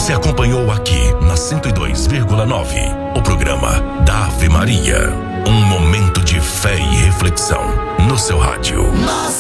Você acompanhou aqui na 102,9 o programa da Ave Maria. Um momento de fé e reflexão no seu rádio.